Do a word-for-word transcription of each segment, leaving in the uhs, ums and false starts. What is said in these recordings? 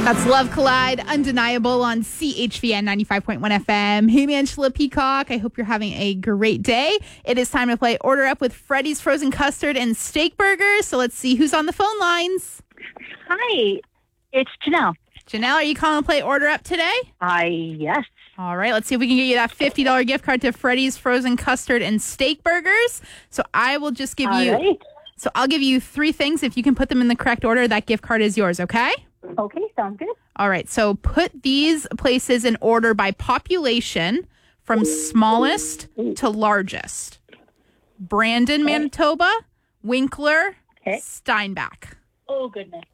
That's Love Collide, Undeniable on C H V N ninety-five point one F M. Hey, Angela Peacock. I hope you're having a great day. It is time to play Order Up with Freddy's Frozen Custard and Steak Burgers. So let's see who's on the phone lines. Hi, it's Janelle. Janelle, are you calling to play Order Up today? Hi, yes. All right, let's see if we can get you that fifty dollars gift card to Freddy's Frozen Custard and Steak Burgers. So I will just give All you... right. So I'll give you three things. If you can put them in the correct order, that gift card is yours, okay? Okay, sounds good. All right, so put these places in order by population from smallest to largest. Brandon, Manitoba, Winkler, Okay. Steinbach. Oh, goodness.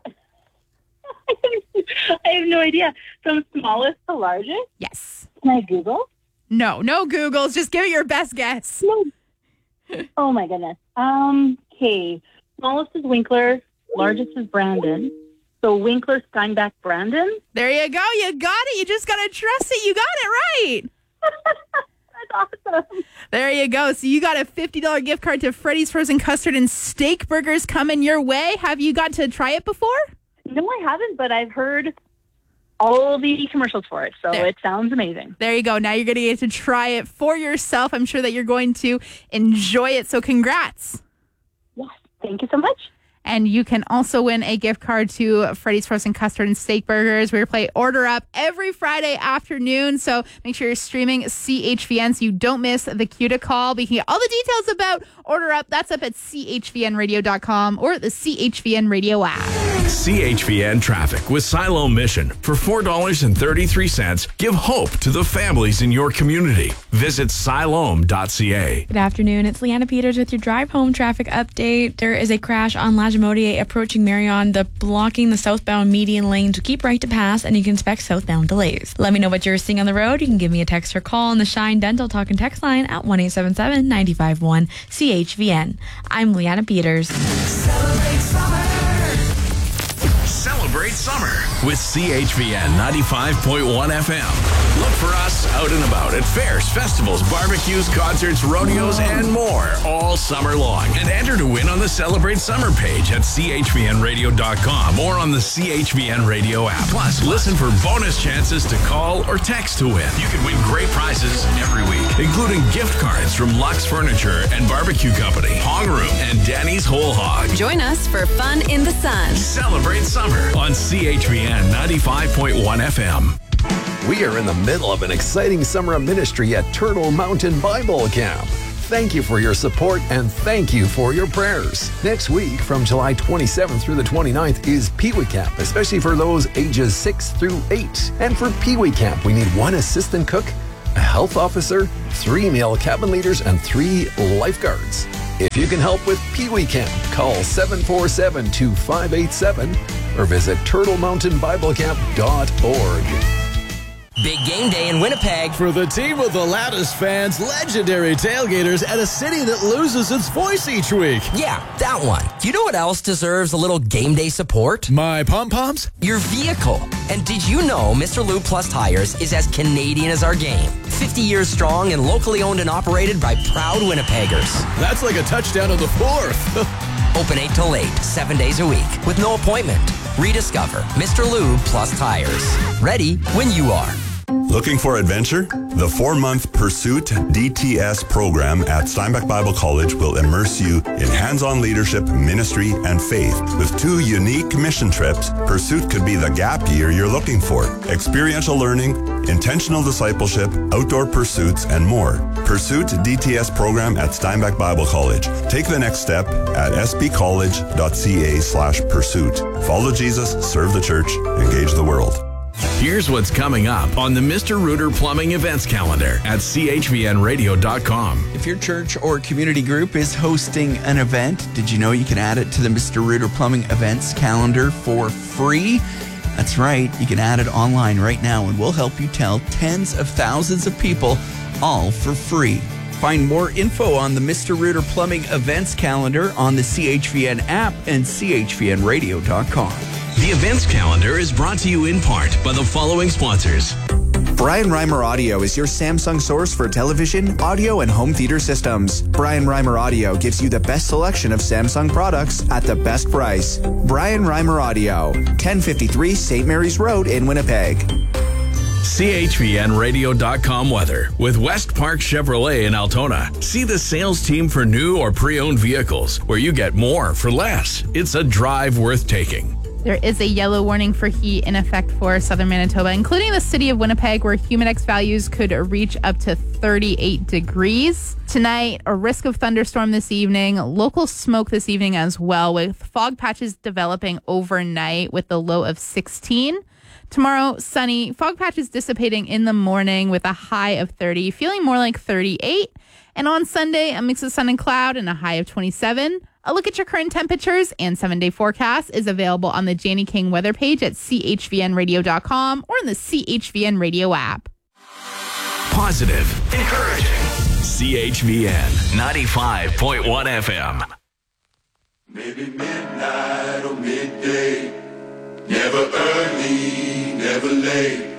I have no idea. From smallest to largest? Yes. Can I Google? No, no Googles. Just give it your best guess. No. Oh, my goodness. Um, okay. Smallest is Winkler. Largest is Brandon. So Winkler, Steinbach, Brandon. There you go. You got it. You just got to trust it. You got it right. That's awesome. There you go. So you got a fifty dollars gift card to Freddy's Frozen Custard and Steak Burgers coming your way. Have you got to try it before? No, I haven't, but I've heard all the commercials for it, so There. it sounds amazing. There you go. Now you're going to get to try it for yourself. I'm sure that you're going to enjoy it. So congrats. Yes, thank you so much. And you can also win a gift card to Freddy's Frozen Custard and Steak Burgers. We play Order Up every Friday afternoon. So make sure you're streaming C H V N so you don't miss the cue to call. We can get all the details about Order Up. That's up at C H V N radio dot com or the C H V N Radio app. C H V N Traffic with Siloam Mission. For four dollars and thirty-three cents, give hope to the families in your community. Visit siloam dot c a. Good afternoon. It's Leanna Peters with your drive home traffic update. There is a crash on Lajimodier approaching Marion, the blocking the southbound median lane, to keep right to pass, and you can expect southbound delays. Let me know what you're seeing on the road. You can give me a text or call on the Shine Dental Talk and Text line at one eight seven seven, nine five one, C H V N. I'm Leanna Peters. Celebrate summer. Celebrate summer with C H V N ninety-five point one F M. Look for us out and about at fairs, festivals, barbecues, concerts, rodeos, and more all summer long. And enter to win on the Celebrate Summer page at C H V N radio dot com or on the C H V N Radio app. Plus, listen for bonus chances to call or text to win. You can win great prizes every week, including gift cards from Lux Furniture and Barbecue Company, Hong Room, and Danny's Whole Hog. Join us for fun in the sun. Celebrate summer on C H V N ninety-five point one F M. We are in the middle of an exciting summer of ministry at Turtle Mountain Bible Camp. Thank you for your support and thank you for your prayers. Next week, from July twenty-seventh through the twenty-ninth, is Pee Wee Camp, especially for those ages six through eight. And for Pee Wee Camp, we need one assistant cook, a health officer, three male cabin leaders, and three lifeguards. If you can help with Pee Wee Camp, call seven four seven, two five eight seven or visit turtle mountain bible camp dot org. Big game day in Winnipeg. For the team of the loudest fans, legendary tailgaters, and a city that loses its voice each week. Yeah, that one. You know what else deserves a little game day support? My pom-poms? Your vehicle. And did you know Mister Lube Plus Tires is as Canadian as our game? fifty years strong and locally owned and operated by proud Winnipeggers. That's like a touchdown of the fourth. Open eight till eight, seven days a week, with no appointment. Rediscover Mister Lube Plus Tires. Ready when you are. Looking for adventure? The four-month Pursuit D T S program at Steinbach Bible College will immerse you in hands-on leadership, ministry, and faith. With two unique mission trips, Pursuit could be the gap year you're looking for. Experiential learning, intentional discipleship, outdoor pursuits, and more. Pursuit D T S program at Steinbach Bible College. Take the next step at s b college dot c a slash pursuit. Follow Jesus, serve the church, engage the world. Here's what's coming up on the Mister Rooter Plumbing Events Calendar at C H V N radio dot com. If your church or community group is hosting an event, did you know you can add it to the Mister Rooter Plumbing Events Calendar for free? That's right, you can add it online right now and we'll help you tell tens of thousands of people, all for free. Find more info on the Mister Rooter Plumbing Events Calendar on the C H V N app and C H V N radio dot com. The events calendar is brought to you in part by the following sponsors. Brian Reimer Audio is your Samsung source for television, audio, and home theater systems. Brian Reimer Audio gives you the best selection of Samsung products at the best price. Brian Reimer Audio, ten fifty-three Saint Mary's Road in Winnipeg. C H V N radio dot com weather with West Park Chevrolet in Altona. See the sales team for new or pre-owned vehicles where you get more for less. It's a drive worth taking. There is a yellow warning for heat in effect for southern Manitoba, including the city of Winnipeg, where humidex values could reach up to thirty-eight degrees. Tonight, a risk of thunderstorm this evening, local smoke this evening as well, with fog patches developing overnight with the low of sixteen. Tomorrow, sunny, fog patches dissipating in the morning with a high of thirty, feeling more like thirty-eight. And on Sunday, a mix of sun and cloud and a high of twenty-seven. A look at your current temperatures and seven-day forecast is available on the Janie King weather page at C H V N radio dot com or in the C H V N radio app. Positive, encouraging. C H V N ninety-five point one F M. Maybe midnight or midday, never early, never late.